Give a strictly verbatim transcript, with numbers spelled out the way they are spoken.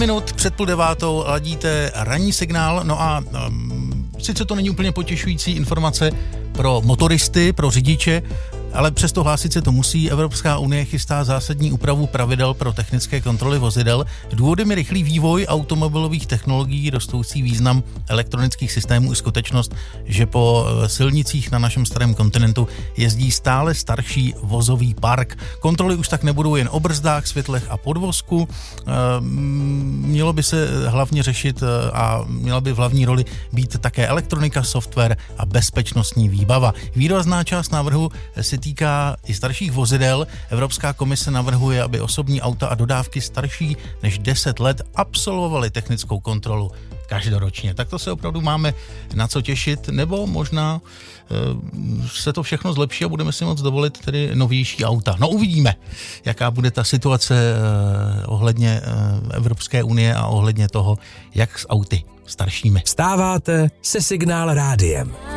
Minut před půl devátou ladíte ranní signál, no a um, sice to není úplně potěšující informace pro motoristy, pro řidiče, ale přesto hlásit se to musí. Evropská unie chystá zásadní úpravu pravidel pro technické kontroly vozidel. Důvodem je rychlý vývoj automobilových technologií, rostoucí význam elektronických systémů i skutečnost, že po silnicích na našem starém kontinentu jezdí stále starší vozový park. Kontroly už tak nebudou jen o brzdách, světlech a podvozku. Mělo by se hlavně řešit a měla by v hlavní roli být také elektronika, software a bezpečnostní výbava. Výrazná část návrhu si týká i starších vozidel. Evropská komise navrhuje, aby osobní auta a dodávky starší než deset let absolvovaly technickou kontrolu každoročně. Tak to se opravdu máme na co těšit, nebo možná e, se to všechno zlepší a budeme si moc dovolit tedy novější auta. No uvidíme, jaká bude ta situace e, ohledně e, Evropské unie a ohledně toho, jak s auty staršími. Vstáváte se Signál rádiem.